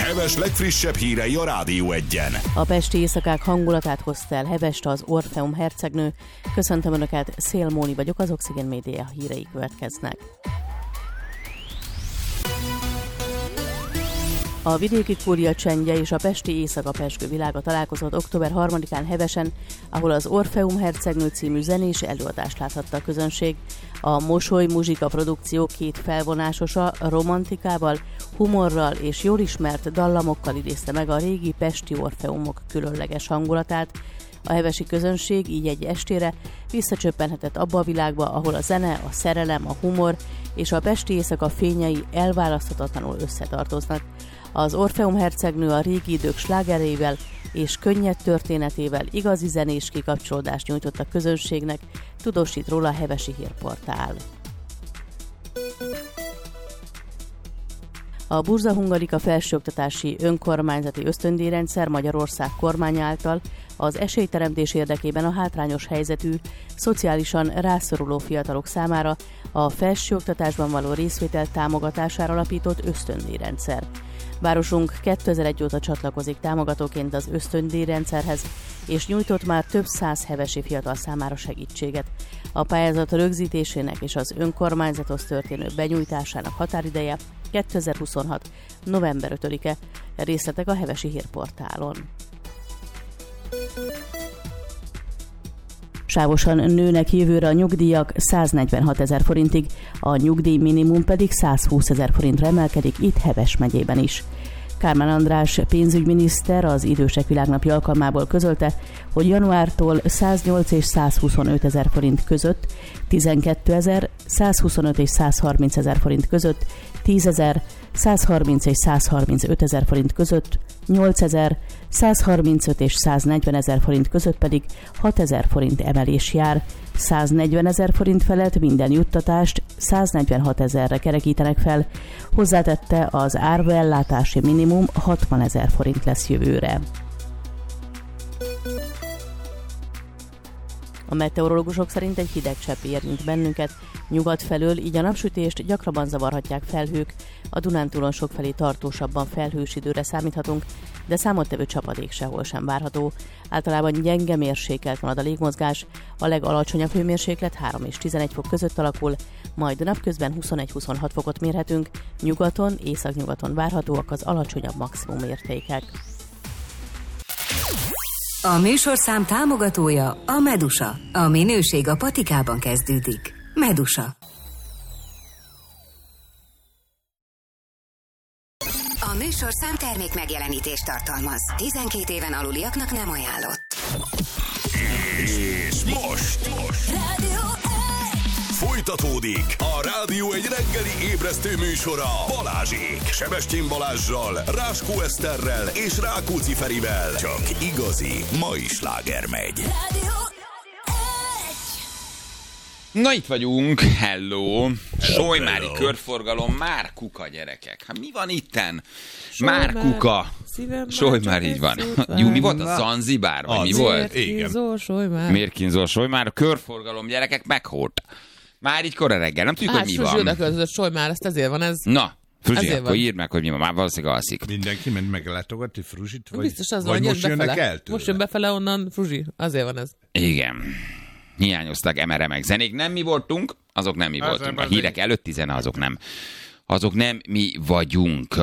Heves legfrissebb hírei a Rádió Egyen. A pesti éjszakák hangulatát hozta el Hevest az Orfeum hercegnő. Köszöntöm Önöket, Szél Móni vagyok, az Oxygen Media hírei következnek. A vidéki kúria csendje és a pesti éjszaka pezsgő világa találkozott október 3-án Hevesen, ahol az Orfeum hercegnő című zenés előadást láthatta a közönség. A Mosoly Muzsika produkció két felvonásosa romantikával, humorral és jól ismert dallamokkal idézte meg a régi pesti orfeumok különleges hangulatát. A hevesi közönség így egy estére visszacsöppenhetett abba a világba, ahol a zene, a szerelem, a humor és a pesti éjszaka fényei elválaszthatatlanul összetartoznak. Az Orfeum hercegnő a régi idők slágereivel és könnyed történetével igazi zenés kikapcsolódást nyújtott a közönségnek, tudósít róla a Hevesi Hírportál. A Burza Hungarika felsőoktatási önkormányzati ösztöndíjrendszer Magyarország kormánya által az esélyteremtés érdekében a hátrányos helyzetű, szociálisan rászoruló fiatalok számára a felsőoktatásban való részvétel támogatására alapított ösztöndíjrendszer. Városunk 2001 óta csatlakozik támogatóként az ösztöndíjrendszerhez, és nyújtott már több száz hevesi fiatal számára segítséget. A pályázat rögzítésének és az önkormányzathoz történő benyújtásának határideje 2026. november 5-e. Részletek a Hevesi Hírportálon. Sávosan nőnek jövőre a nyugdíjak 146 000 forintig, a nyugdíj minimum pedig 120 000 forintra emelkedik itt Heves megyében is. Kármán András pénzügyminiszter az Idősek Világnapja alkalmából közölte, hogy januártól 108 és 125 000 forint között, 12 000, 125 és 130 000 forint között, 10 000, 130 és 135 000 forint között, 8 000, 135 és 140 000 forint között pedig 6 000 forint emelés jár. 140 000 forint felett minden juttatást 146 000-re kerekítenek fel. Hozzátette, az árvaellátási minimum 60 000 forint lesz jövőre. A meteorológusok szerint egy hideg csepp érint bennünket, nyugat felől, így a napsütést gyakrabban zavarhatják felhők, a Dunántúlon sokfelé tartósabban felhős időre számíthatunk, de számottevő csapadék sehol sem várható. Általában gyenge mérsékelt marad a légmozgás, a legalacsonyabb hőmérséklet 3 és 11 fok között alakul, majd napközben 21-26 fokot mérhetünk, nyugaton, északnyugaton várhatóak az alacsonyabb maximum értékek. A műsorszám támogatója a Medusa. A minőség a patikában kezdődik. Medusa. A műsorszám termék megjelenítést tartalmaz. 12 éven aluliaknak nem ajánlott. És most folytatódik a Rádió egy reggeli ébresztő műsora Balázsék, Sebestyén Balázssal, Ráskó Eszterrel és Rákóczi Ferivel. Csak igazi mai sláger megy. Na itt vagyunk, hello! Solymári körforgalom, már kuka gyerekek. Hát mi van itten? Már kuka. Solymár így van. Jó, mi volt a Zanzibár? Vagy mi volt? Miért kínzol Solymár? Körforgalom gyerekek meghólt. Már így kora reggel, nem tudjuk, hogy mi van. Fruzsi oda Solymár, ezt ezért van ez. Na, Fruzsi, akkor írd meg, hogy mi van. Már valószínűleg alszik. Mindenki ment meglátogatni Fruzsit? Vagy, biztos az vagy van, most jönnek el tőle? Most jön befele onnan Fruzsi, azért van ez. Igen. Hiányoztak emeremek zenék. Nem mi voltunk, azok nem mi voltunk. A hírek előtti zene, azok nem. Azok nem mi vagyunk.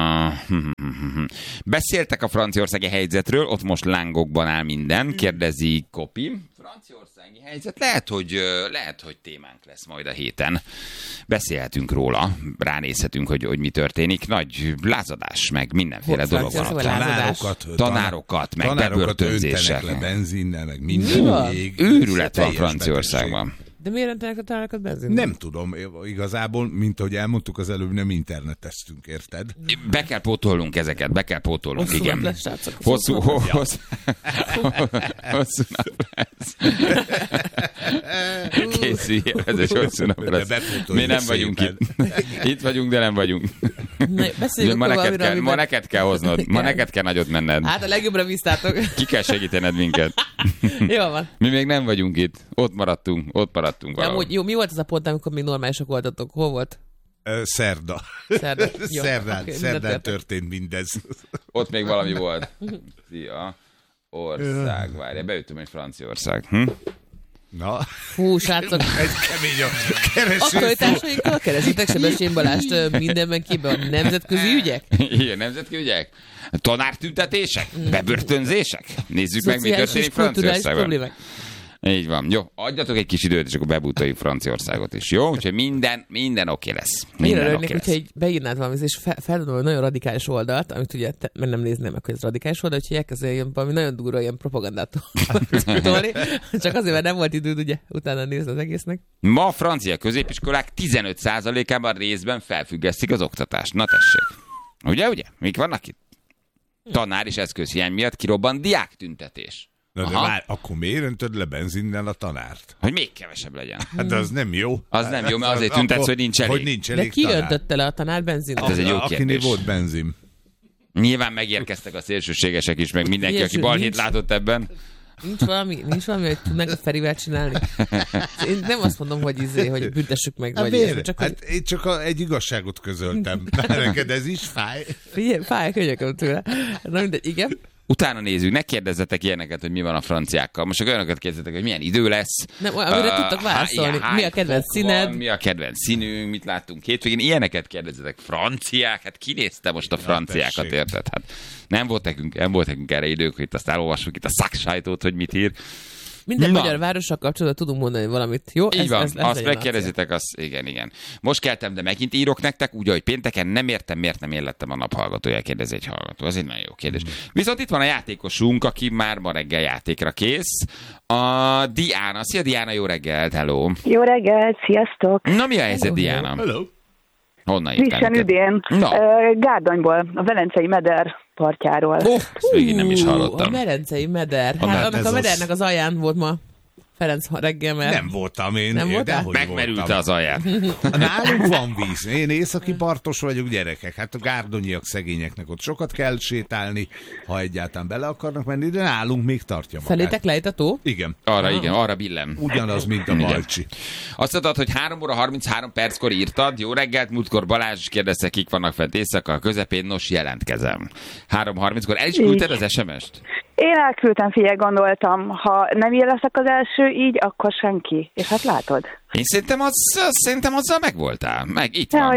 Beszéltek a franciaországi helyzetről, ott most lángokban áll minden. Kérdezi Kopi. Franciaországi helyzet lehet, hogy témánk lesz majd a héten. Beszélhetünk róla, ránézhetünk, hogy mi történik. Nagy lázadás, meg mindenféle dolog van ott. Tanárokat, meg bebörtönzések. Le benzinnel, meg minden ég. Őrület van Franciaországban. De miért öntenek a tanárokat benzinnel? Nem tudom, igazából, mint ahogy elmondtuk az előbb, nem interneteztünk, érted? Be kell pótolnunk ezeket, hosszú igen. Lesz, srácok, hosszú nap lesz. Készüljél, ez egy hosszú nap lesz. Mi nem vagyunk itt. Itt vagyunk, de nem vagyunk. Ma neked kell hoznod. Ma neked kell nagyot menned. Hát a legjobbra bíztátok. Ki kell segítened minket. Jó van. Mi még nem vagyunk itt. Ott maradtunk valahol. Jó, mi volt az a pont, amikor még normálisak voltatok? Hol volt? Szerda. Jó, Szerdán történt mindez. Ott még valami volt. Szia. Ország, várj, beütöm egy Franciaország. Na. Hú, srácok. Egy kemény Aktualitásainkkal keresitek Sebestyén Balást mindenben képben a nemzetközi ügyek? Igen, nemzetközi ügyek? Tanártüntetések? Bebörtönzések? Nézzük meg, mi történik Franciaországban. Így van. Jó, adjatok egy kis időt, és akkor bebútoljuk Franciaországot is. Jó? Úgyhogy minden oké lesz. Minden oké lesz. Úgyhogy beírnád valamit, és feldobom nagyon radikális oldalt, amit ugye mert nem nézném meg, hogy ez radikális oldal, úgyhogy elkezdően valami nagyon durva ilyen propagandát tolni. Csak azért, mert nem volt időd ugye utána nézni az egésznek. Ma a francia középiskolák 15%-ában részben felfüggesztik az oktatást. Na tessék. Ugye? Mik vannak itt? Tanár és eszközhiány miatt kirobbant diáktüntetés. Na de várj, akkor miért öntöd le benzinnel a tanárt? Hogy még kevesebb legyen. Hát az nem jó. Az nem jó, mert azért tüntetsz, hogy nincs elég. Hogy nincs elég de ki öntötte le a tanár benzint? Ez egy jó kérdés. kérdés. Akinél volt benzin. Nyilván megérkeztek a szélsőségesek is, meg mindenki, aki balhét látott ebben. Nincs valami, hogy tudnánk a Ferivel csinálni? Én nem azt mondom, hogy büntessük meg. Hát vagy csak hát én csak egy igazságot közöltem. Neked ez is fáj? Fáj a könyököm tőle. Na mindegy, igen. Utána nézzük, ne kérdezzetek ilyeneket, hogy mi van a franciákkal. Most csak olyanokat kérdezzetek, hogy milyen idő lesz. Nem, amire tudtak válaszolni. Mi a kedvenc színed? Mi a kedvenc színünk, mit láttunk hétvégén. Ilyeneket kérdezzetek. Franciák? Hát ki nézte most a franciákat, érted? Hát nem volt nekünk erre idők, hogy itt azt elolvassuk itt a szaksajtót, hogy mit ír. Minden magyar várossal kapcsolatban tudunk mondani valamit, jó? Így van, azt megkérdezitek, azt igen. Most keltem, de megint írok nektek, úgy, hogy pénteken nem értem, miért nem én lettem a naphallgatója, kérdezi egy hallgató. Ez egy nagyon jó kérdés. Viszont itt van a játékosunk, aki már ma reggel játékra kész. A Diana. Szia Diana, jó reggelt, hello. Jó reggelt, sziasztok. Na mi a helyzet, Diana? Hello. Honnan írtál Frissen üdén. Gárdonyból, a Velencei meder partjáról. Ezt végig nem is hallottam. A Medencei meder. Annak a medernek az alján volt ma Ferenc reggel, mert... Nem voltam én. Nem voltál? Megmerülte az alját. Nálunk van víz. Én északi partos vagyok, gyerekek. Hát a gárdonyiak szegényeknek ott sokat kell sétálni, ha egyáltalán bele akarnak menni, de nálunk még tartja magát. Felétek lejt a tó? Igen. Arra billem. Ugyanaz, mint a Balcsi. Azt mondtad, hogy 3 óra 33 perckor írtad. Jó reggelt, múltkor Balázs kérdezte, kik vannak fent éjszaka a közepén, nos jelentkezem. 3:30-kor el is küldted az SMS-t? Én elküldtem, figyelj, gondoltam, ha nem én leszek az első így, akkor senki. És hát látod. Én szerintem azzal megvoltál. Meg itt van.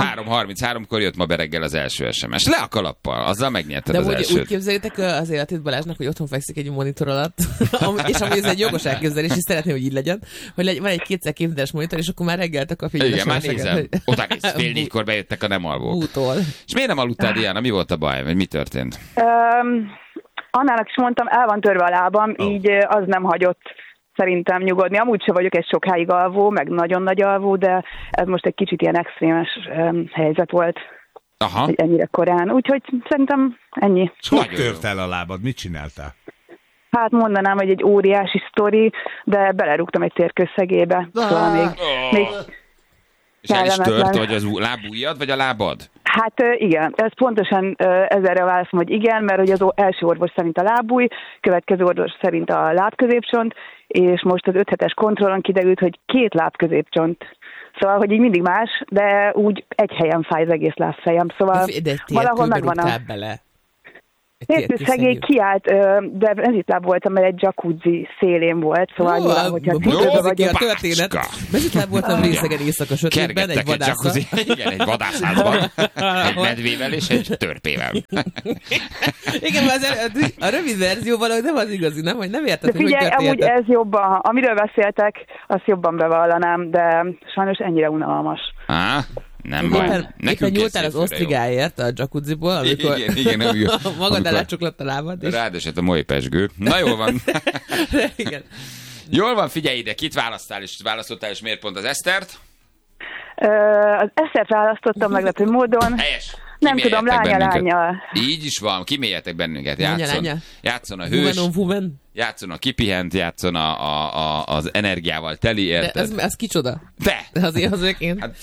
3:33-kor jött ma bereggel az első SMS. Le a kalappal, azzal megnyerted az elsőt. De úgy képzeljétek az életét Balázsnak, hogy otthon fekszik egy monitor alatt, és amúgy ez egy jogos elképzelés, és szeretném, hogy így legyen, hogy van egy 2x képzetes monitor, és akkor már reggelte kapja. Igen, már nézem. Oda néz, 3:30-kor bejöttek a nem alvók. Útól. És miért nem aludtál, Diana? Mi volt a baj? Vagy mi történt? Annának is mondtam, el van törve a lábam, így az nem hagyott szerintem nyugodni. Amúgy se vagyok egy sokáig alvó, meg nagyon nagy alvó, de ez most egy kicsit ilyen extrémes helyzet volt. Aha. Ennyire korán. Úgyhogy szerintem ennyi. Hogy tört el a lábad? Mit csináltál? Hát mondanám, hogy egy óriási sztori, de belerúgtam egy térkőszegébe. Szóval még és el is tört, vagy az lábujjad, vagy a lábad? Hát igen, ez pontosan ezerre válaszom, hogy igen, mert hogy az első orvos szerint a lábúj, következő orvos szerint a lábközépcsont, és most az 5 hetes kontrollon kiderült, hogy 2 lábközépcsont. Szóval, hogy így mindig más, de úgy egy helyen fáj az egész lábfejem. Szóval valahol megvan a... bele. Térkőszegély kiállt, de mezitláb voltam, mert egy jacuzzi szélén volt, szóval nyilván, hogyha tüdőbe vagyok. A történet. Mezitláb voltam részegen éjszaka sötétben, egy vadászat. Igen, egy vadászházban, egy medvével és egy törpével. Igen, a rövid verzió valahogy nem az igazi, nem? Hogy nem érted, hogy figyelj, amúgy ez jobban, amiről beszéltek, azt jobban bevallanám, de sajnos ennyire unalmas. Nem baj. Éppen nyúltál az osztrigáért a jacuzziból, amikor igen, magad elátsuklott a lábad. Ráadesett a moly pesgő. Na jól van. Igen. Jól van, figyelj ide, kit választottál, és miért pont az Esztert? Az Esztert választottam meglepő módon. Helyes. Nem tudom, lánya. Így is van, kiméljetek bennünket. Játszon a hős, játszon a kipihent, játszon az energiával teli, érted? De ez kicsoda? De azért én. Hát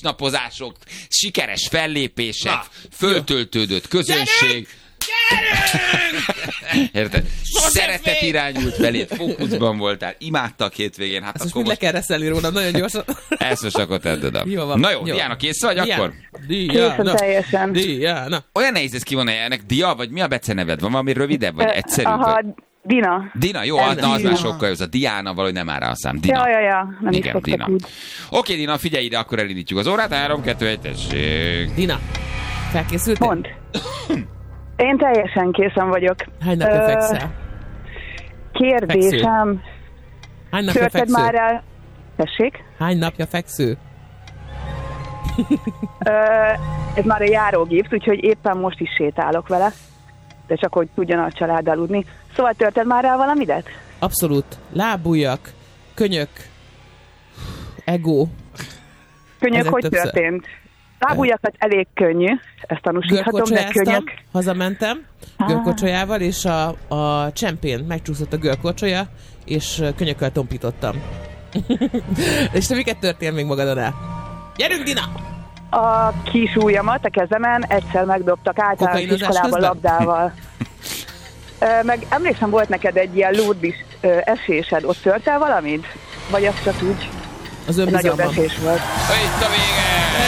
születésnapozások, sikeres fellépések, föltöltődött közönség. Gyere! Érted? Szeretet irányult feléd, fókuszban voltál, imádta a hétvégén. Hát ezt akkor most le kell reszelni róla, nagyon gyorsan. Ezt most akkor tedd oda. Jó, na jó, Diana, kész vagy akkor? Készen teljesen. Diana. Olyan nehéz ezt kivonni ennek. Dia, vagy mi a beceneved? Van valami rövidebb, vagy egyszerűbb? Aha, Dina. Dina, jó, az már sokkal jó. Az a Diana valahogy nem áll rá a szám. Dina. Ja, nem igen, is szoktak Dina. úgy. Oké, Dina, figyelj ide, akkor elindítjuk az órát. 3, 2, 1, tessék. Dina, felkészültél? Mondd. Én teljesen készen vagyok. Hány napja fekszel? Kérdésem. Hány napja Törted feksző? már el... Tessék? Hány napja feksző? Ez már a járógipsz, úgyhogy éppen most is sétálok vele. De csak hogy tudjon a család aludni. Szóval törted már el valamidet? Abszolút. Lábujjak, könyök, ego. Könyök Ezek hogy többször. történt? Lábujjakat elég könnyű, ezt tanúsíthatom, de könyök... hazamentem görkocsolyával, és a csempén megcsúszott a görkocsolya, és könyökkel tompítottam. És te miket törtél még magadon el? Gyerünk, Dina! A kis ujjamat a kezemen egyszer megdobtak általános iskolában labdával. Meg emlékszem, volt neked egy ilyen Lourdes esésed, ott tört el valamit? Vagy az csak úgy az nagyobb esés volt? Itt a vége!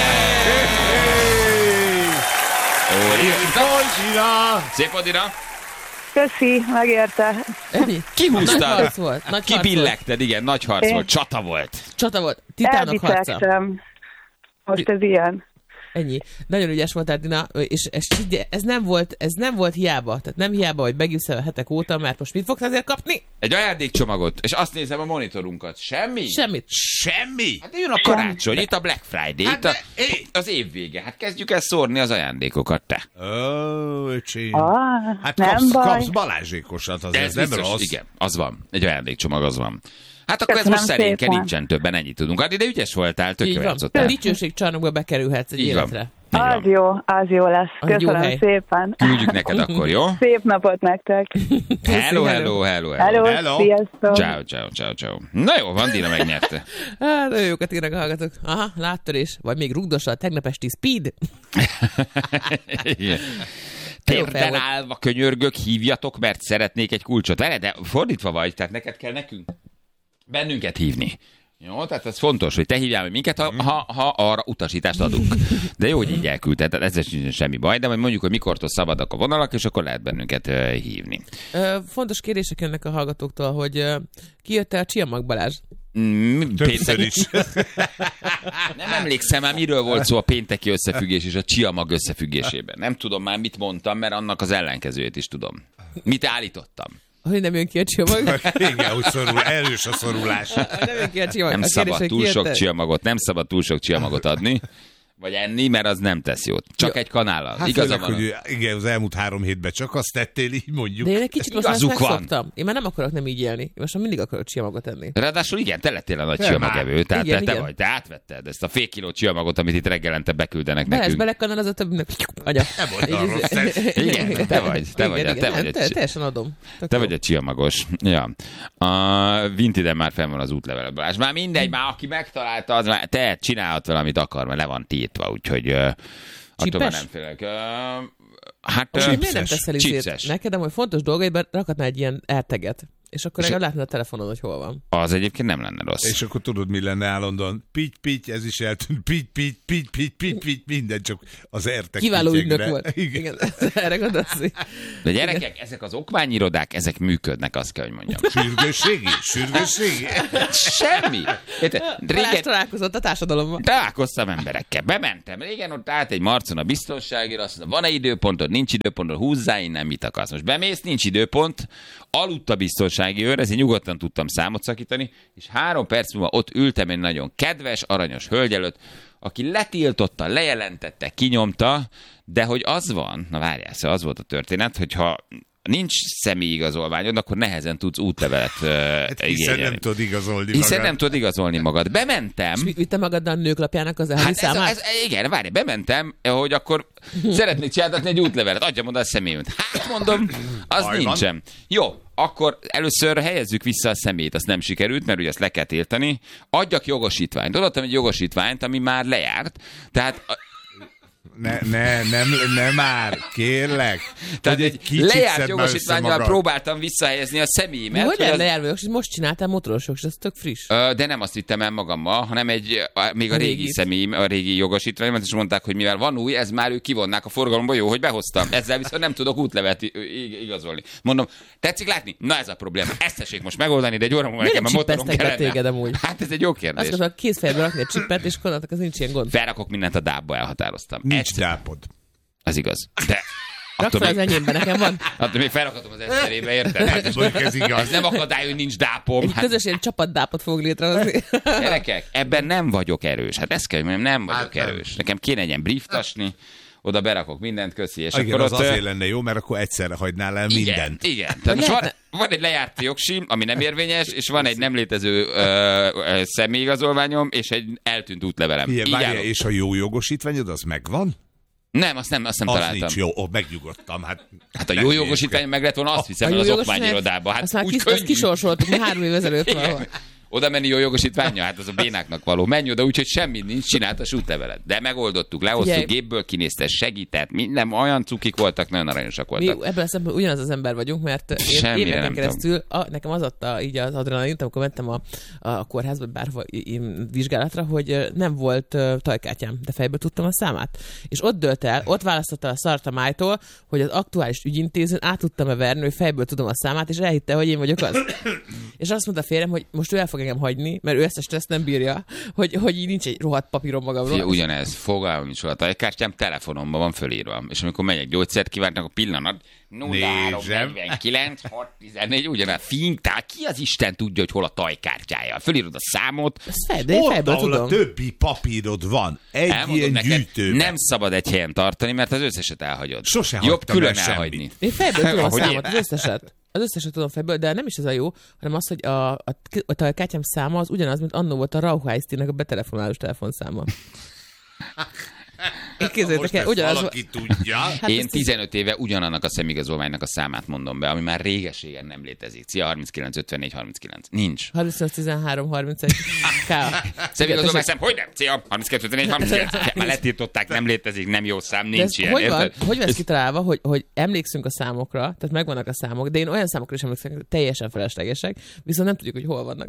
Szép volt, Dina! Köszi, megérte. Kihúztad? Nagy harc volt. Kibillegted, igen, nagy harc volt. Csata volt. Csata volt. Titánok harca. Most ez ilyen. Ennyi. Nagyon ügyes voltál, Dina, és ez nem volt hiába. Tehát nem hiába, hogy megüszel a hetek óta, mert most mit fogsz azért kapni? Egy ajándékcsomagot, és azt nézem a monitorunkat. Semmi? Semmi? Hát jön a karácsony, itt a Black Friday, itt az év vége. Hát kezdjük el szórni az ajándékokat, te. Öcsém. Hát nem kapsz Balázsékosat, az ez nem biztos, rossz. Igen, az van. Egy ajándékcsomag az van. Hát akkor Köszönöm ez most szerényke, szépen. nincsen többen, ennyit tudunk adni, de ügyes voltál, tökre Így van. játszottál. Dicsőségcsarnokba bekerülhetsz egy Így van. életre. Az jó lesz. Az jó Köszönöm hely. szépen. Küldjük neked akkor, jó? Szép napot nektek. Hello. Sziasztok. Ciao. Na jó, van, Dina megnyerte. Hát, nagyon jókat írnak a hallgatók. Aha, láttörés. Vagy még rugdossa a tegnap esti speed. Térden állva könyörgök, hívjatok, mert szeretnék egy kulcsot. Vele, de fordítva vagy, tehát neked kell nekünk bennünket hívni. Jó, tehát ez fontos, hogy te hívjál meg minket, ha arra utasítást adunk. De jó, hogy így elküldted, tehát ezzel sincs semmi baj, de majd mondjuk, hogy mikortól szabadok a vonalak, és akkor lehet bennünket hívni. Fontos kérdések jönnek a hallgatóktól, hogy kijött-e a Csiamag Balázs? Többször is. Nem emlékszem már, miről volt szó a pénteki összefüggés és a Csiamag összefüggésében. Nem tudom már, mit mondtam, mert annak az ellenkezőjét is tudom. Mit állítottam? Hogy nem jön ki a Csiamag? Igen, hogy szorul, erős a szorulás. Nem jön ki a Csiamag. Nem szabad túl sok Csiamagot, nem szabad túl sok Csiamagot adni, vagy enni, mert az nem tesz jót. Csak egy kanállal. Hát Igaza főleg, van. hogy igen, az elmúlt 3 hétben csak azt tettél, így mondjuk. De én egy kicsit most már Igazuk van. megszoktam. Én már nem akarok nem így élni. Én most már mindig akarok Csiamagot enni. Ráadásul igen, te lettél a nagy Te csiamagevő, tehát Igen, te igen. vagy, te átvetted ezt a fél kiló csiamagot, amit itt reggelente beküldenek Balázs nekünk. belekanalazott a bűnök. Agya. Nem volt arra rossz. Igen, te vagy Teljesen adom. Te vagy a csiamagos. Ja. A Vintiden már fenn van az útlevele, Balázs. Már mindegy, már aki megtalálta, az már te csinálhat vele, amit akar, mert le van tiltva, úgyhogy attól már nem félek. Hát Miért nem teszel izét chipses. neked, hogy fontos dolgaidban rakhatnál egy ilyen AirTag-et, és akkor legalább látnád a telefonon, hogy hol van. Az egyébként nem lenne rossz. És akkor tudod, mi lenne állandóan? Pitty, ez is eltűnt. Pitty, minden, csak az értek. Kiváló pittyekre. ügynök volt. Igen. Erre gondolsz. De gyerekek, ezek az okmányirodák, ezek működnek, azt kell, hogy mondjam. Sürgősségi. Semmi. Érted? Balázs Régen találkozott a társadalomban. találkoztam emberekkel, bementem. Régen ott állt egy marcon a biztonságért, azt mondta, van-e időpontod, nincs időpontod, húzzá innen, mit akarsz. Most bemész, nincs időpont, aludt a biztonsági őr, ezért nyugodtan tudtam számot szakítani, és 3 perc múlva ott ültem egy nagyon kedves, aranyos hölgy előtt, aki letiltotta, lejelentette, kinyomta, de hogy az van, na várjál, szóval az volt a történet, hogyha nincs személyigazolványod, akkor nehezen tudsz útlevelet Hiszen igényelni. nem tudod igazolni Hiszen magad. nem tudod igazolni magad. Bementem. És mit vitte magaddal a nőklapjának az elvi Hát számát? igen, várj, bementem, hogy akkor szeretnék csináltatni egy útlevelet, adjam oda a személyemet. Hát mondom, az Baj van. nincsen. Jó, akkor először helyezzük vissza a személyt, azt nem sikerült, mert ugye ezt le kell tiltani. Adjak jogosítványt. Odaadtam egy jogosítványt, ami már lejárt, tehát Nem már, kérlek. Tehát egy lejárt jogosítvánnyal próbáltam visszahelyezni a személyemet. Hogy lehet lejárva jogosítvány? Most csináltam motoros jogosítványt, ez tök friss. De nem azt vittem el magammal, hanem még a régi személyim, a régi jogosítványomat, és mondták, hogy mivel van új, ez már ők kivonnák a forgalomba, jó, hogy behoztam. Ezzel viszont nem tudok útlevelet igazolni. Mondom, tetszik látni? Na ez a probléma. Ezt tessék most megoldani, de egy óra múlva nekem a motorom kellene. Hát ez egy jó kérdés. Azt mondom, kézfejedbe rakni a csippet, és konnatok, az nincs ilyen gond. Felrakok mindent a dábba, elhatároztam. Nincs dápod. Az igaz. De rak fel az enyémben, nekem van. Attól még felrakhatom az eszterébe, érted? Hát ez igaz. Ez nem akadály, hogy nincs dápom. Egy közös ilyen csapatdápot fog létrehozni. Gyerekek, ebben nem vagyok erős. Hát ezt kell, hogy mondjam, nem vagyok erős. Nekem kéne egy ilyen brieftasni, oda berakok mindent, köszi. És igen, akkor az ott, azért lenne jó, mert akkor egyszerre hagynál el mindent. Igen. Tehát most van egy lejárt jogsim, ami nem érvényes, és van egy nem létező személyigazolványom, és egy eltűnt útlevelem. Várjál, és a jó jogosítványod, az megvan? Nem, azt nem találtam. Az nincs jó, megnyugodtam. Hát a jó jogosítvány meg lett volna, azt hiszem, az okmányirodába. Hát azt már kisorsoltuk 3 év ezelőtt valahol. Oda menni jó jogosítványa? Hát az a bénáknak való. Menj oda, úgyhogy semmi nincs, csináltas útlevelet. De megoldottuk, lehoztuk, gépből kinézte, segített, minden, olyan cukik voltak, nagyon aranyosak voltak. Mi ebből a szempontból ugyanaz az ember vagyunk, mert én éveken keresztül nekem az adta így az adrenalint, amikor mentem a kórházba, bárhol vizsgálatra, hogy nem volt tajkártyám, de fejből tudtam a számát. És ott dölt el, ott választotta a szart a májtól, hogy az aktuális ügyintézőn át tudtam verni, hogy fejből tudom a számát, és elhitte, hogy én vagyok az. És azt mondta a férjem, hogy most ő el fog engem hagyni, mert ő ezt a stresszt nem bírja, hogy így nincs egy rohadt papírom magamról. Ugyanez, fogalmam nincs, a tajkártyám telefonomban van fölírva, és amikor megyek gyógyszert kívánnak, a pillanat 0349 614, ugyanaz fink, tehát ki az Isten tudja, hogy hol a tajkártyája? Fölírod a számot. Ott, ahol a többi papírod van, egy ilyen gyűjtőben. Nem szabad egy helyen tartani, mert az összeset elhagyod. Sose jobb külön elhagyni. Én fejből tudom a számot, az összeset. Az összeset tudom fejből, de nem is ez a jó, hanem az, hogy a tajkártyám száma az ugyanaz, mint annó volt a Rauhaisztinek a betelefonálós telefonszáma. Most ezt valaki tudja. Hát én 15 éve ugyanannak a személyigazolványnak a számát mondom be, ami már réges-régen nem létezik. Szia, 39, 54, 39. Nincs. 38, 13, 31. Személyigazolvány szám, hogy nem? Szia, 32, 54, 39. Már letiltották, nem létezik, nem jó szám, nincs ilyen. Hogy van kitalálva, hogy emlékszünk a számokra, tehát megvannak a számok, de én olyan számokra is emlékszem, hogy teljesen feleslegesek, viszont nem tudjuk, hogy hol vannak.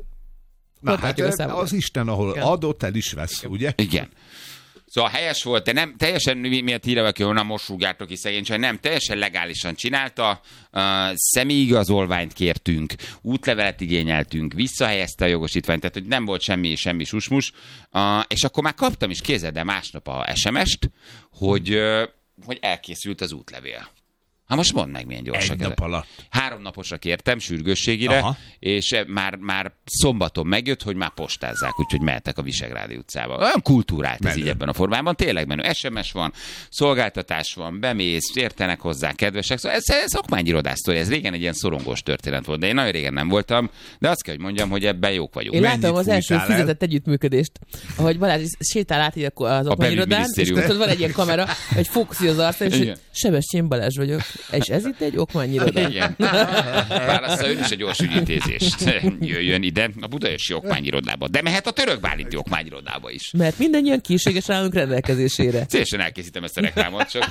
Na hát az Isten, ahol adott, el is vesz, ugye? Igen. Szóval helyes volt, de nem teljesen miért hírevek, hogy onnan most rúgjátok ki szegény, csak nem, teljesen legálisan csinálta, személyigazolványt kértünk, útlevelet igényeltünk, visszahelyezte a jogosítványt, tehát hogy nem volt semmi susmus, és akkor már kaptam is, képzeld el másnap a SMS-t, hogy elkészült az útlevél. Hát most mondd meg, milyen gyorsak. Egy nap alatt. 3 naposra kértem, sürgősségére, és már szombaton megjött, hogy már postázzák, úgyhogy mehetek a Visegrádi utcába. Olyan kultúrált ez így ebben a formában, tényleg menő. SMS van, szolgáltatás van, bemész, értenek hozzá, kedvesek. Szóval ez okmányirodásztól, ez régen egy ilyen szorongós történet volt, de én nagyon régen nem voltam, de azt kell, hogy mondjam, hogy ebben jók vagyunk. Én láttam az első fizetett együttműködést, ahogy Balázs sétál át így az okmányirodán, és van egy ilyen kamera, egy fókuszi az arcán, és Sebestyén Balázs vagyok. És ez itt egy okmányiroda. Igen. Válassza ön is a gyors ügyintézést. Jöjjön ide a Budaörsi okmányirodába. De mehet a Török Bálinti okmányirodába is. Mert mindannyian készséges állunk rendelkezésére. Szívesen elkészítem ezt a reklámot, csak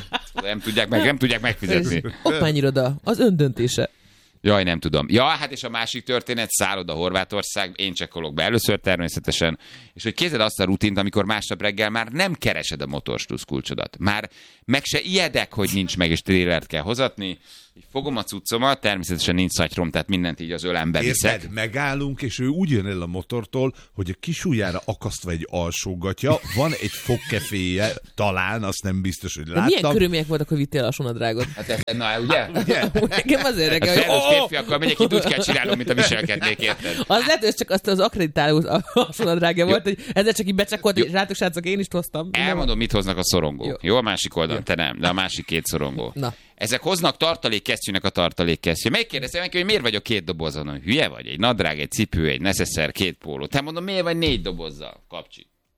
nem tudják megfizetni. Okmányiroda, az öndöntése. Jaj, nem tudom. Ja, hát és a másik történet, szálloda Horvátország, én csekkolok be először természetesen, és hogy kézed azt a rutint, amikor másnap reggel már nem keresed a motorstusz kulcsodat. Már meg se ijedek, hogy nincs meg, és trélert kell hozatni. Így fogom a cuccomat, természetesen nincs szatyrom, tehát mindent így az ölembe viszek. Érted, megállunk, és ő úgy jön el a motortól, hogy a kis ujjára akasztva egy alsógatja, van egy fogkeféje, talán, azt nem biztos, hogy láttam. De milyen körülmények voltak, hogy vittél alsónadrágot? Hát na, ugye? Nekem azért reggel, hogy férfiakkal megyek, itt úgy kell csinálnom, mint a viselkednék, érted? Az lehet, hogy csak azt az akreditáló alsónadrágja volt, hogy ezzel csak így becsekkolt, és rátok srácok, én is hoztam. Elmondom, mit hoznak a szorongók. Jó, a másik oldalon, te nem, de a másik 2 szorongó. Na. Ezek hoznak tartalékkesztyűnek a tartalékkesztyű. Megkérdeztem neki, hogy miért vagyok 2 dobozon. Hülye vagy? Egy nadrág, egy cipő, egy neszeszer, 2 póló. Te mondom, miért vagy 4 dobozzal, kapcsi?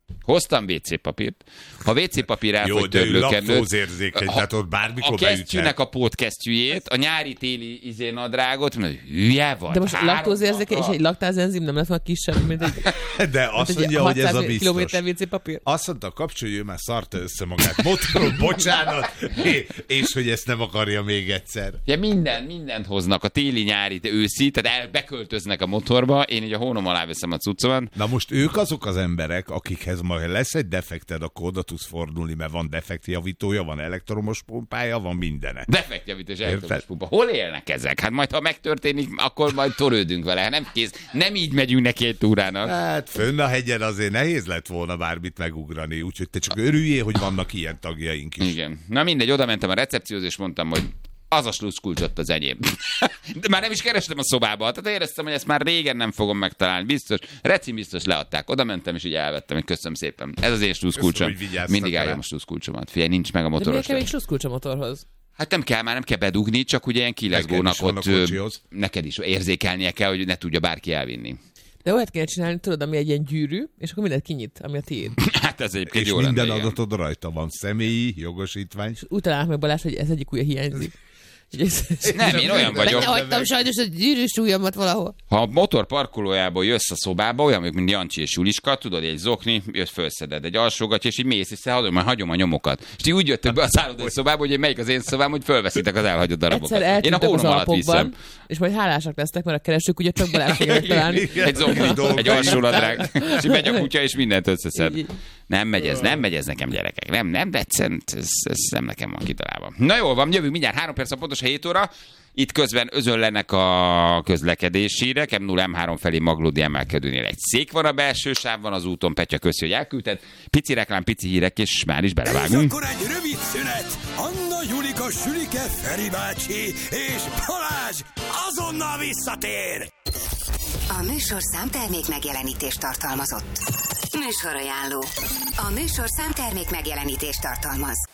Hoztam WC papírt. Ha WC papír elfogy jó, törlőkendőt... laktózérzékeny, tehát ott bármikor a kesztyűnek a pótkesztyűjét, a nyári téli nadrágot, hülye vagy. De most laktózérzékeny és egy laktázenzim nem lesz már kisebb, mint egy... De azt mondja, hogy ez a biztos. Kilométer WC papír. Azt mondta, kapcsolja, ő már szarta össze magát motoron, bocsánat, és hogy ezt nem akarja még egyszer. Ja, mindent hoznak, a téli, nyári, őszi, tehát beköltöznek a motorba, én így a hónom alá veszem a cuccomat. Na most ők azok az emberek, akikhez majd lesz egy defekted, akkor oda tudsz fordulni, mert van defektjavítója, van elektromos pumpája, van mindene. Defektjavító és elektromos pumpa. Hol élnek ezek? Hát majd, ha megtörténik, akkor majd törődünk vele. Nem kész. Nem így megyünk neki egy túrának. Hát fönn a hegyen azért nehéz lett volna bármit megugrani, úgyhogy te csak örüljél, hogy vannak ilyen tagjaink is. Igen. Na mindegy, oda mentem a recepcióhoz, és mondtam, hogy az a sluszkulcsot az enyém. De már nem is kerestem a szobába. Tehát éreztem, hogy ezt már régen nem fogom megtalálni. Biztos, biztos leadták. Oda mentem, és így elvettem, hogy köszönöm szépen. Ez az én sluszkulcsom. Mindig álljon a sluszkulcsomat. Figyelj, nincs meg a motoros. De miért kell egy sluszkulcs a motorhoz? Hát nem kell bedugni, csak ugye ilyen kileszgónak ott neked is érzékelnie kell, hogy ne tudja bárki elvinni. De olyat kell csinálni, tudod, ami egy ilyen gyűrű, és akkor mindent kinyit, ami a tiéd. Hát ez egyébként és jó minden lenne, adatod rajta van, személyi jogosítvány. És úgy találnak meg Balázs, hogy ez egyik ujja hiányzik. Nem, én olyan vagyok. Hagytam sajnos a gyűrűs ujjamat valahol. Ha a motor parkolójából jössz a szobába, olyan, mint Jancsi és Juliska, tudod, egy zokni, jössz, felszeded egy alsógatja, és így mész, és hagyom a nyomokat. És ti úgy jöttök be a szállodai szobába, hogy melyik az én szobám, hogy fölveszitek az elhagyott darabokat. Én a hónom alatt viszem. És majd hálásak lesznek, mert a keresők ugye csak Balázs fogják találni. Egy zokni, egy alsóladrág, és megy a kutya, és mindent összeszed. Nem megy ez nekem, gyerekek. Nem, de egyszerűen ez nem nekem van kitalálva. Na jól van, jövünk mindjárt 3 perc, pontos 7 óra. Itt közben özönlenek a közlekedési hírek. M0-M3 felé Maglódi emelkedőnél egy szék van a belső sávban az úton. Petya, köszi, hogy elküldted. Pici reklám, pici hírek, és már is belevágunk. És akkor egy rövid szünet. Anna, Julika, Sülike, Feri bácsi és Balázs azonnal visszatér. A műsorszám termék megjelenítést tartalmazott. Műsorajánló. A műsorszám termék megjelenítést tartalmaz.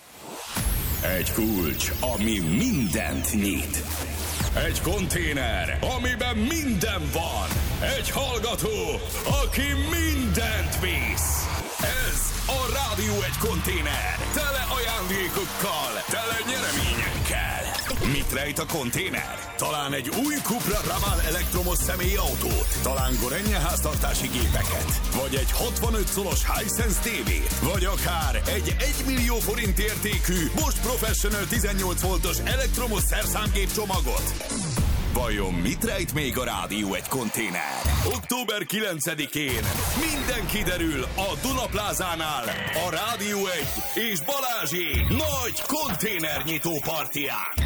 Egy kulcs, ami mindent nyit. Egy konténer, amiben minden van. Egy hallgató, aki mindent visz. Ez a Rádió egy konténer. Tele ajándékokkal, tele nyereményekkel. Mit rejt a konténer? Talán egy új Cupra Raval elektromos személyautót, talán Gorenje háztartási gépeket, vagy egy 65 szolos Hisense tévét, vagy akár egy 1 millió forint értékű Bosch Professional 18 voltos elektromos szerszámgép csomagot. Vajon mit rejt még a Rádió egy konténer? Október 9-én minden kiderül a Duna Plázánál a Rádió 1 és Balázsék nagy konténernyitó partiján.